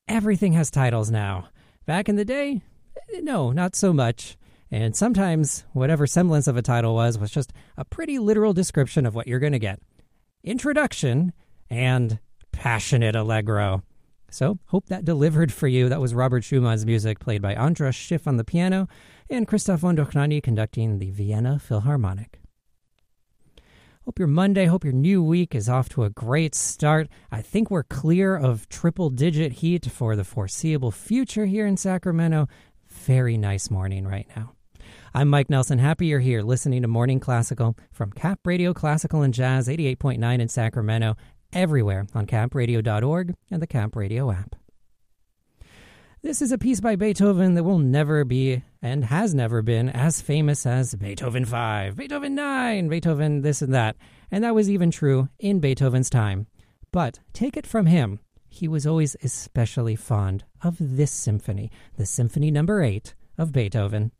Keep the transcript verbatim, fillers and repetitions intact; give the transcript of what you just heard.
everything has titles now. Back in the day, no, not so much. And sometimes whatever semblance of a title was was just a pretty literal description of what you're going to get. Introduction and passionate allegro. So, hope that delivered for you. That was Robert Schumann's music, played by Andras Schiff on the piano and Christoph von Dochnani conducting the Vienna Philharmonic. Hope your Monday, hope your new week is off to a great start. I think we're clear of triple-digit heat for the foreseeable future here in Sacramento. Very nice morning right now. I'm Mike Nelson. Happy you're here listening to Morning Classical from Cap Radio Classical and Jazz, eighty-eight point nine in Sacramento, everywhere on cap radio dot org and the Cap Radio app. This is a piece by Beethoven that will never be and has never been as famous as Beethoven five, Beethoven nine, Beethoven this and that. And that was even true in Beethoven's time. But take it from him, he was always especially fond of this symphony, the Symphony Number eight of Beethoven.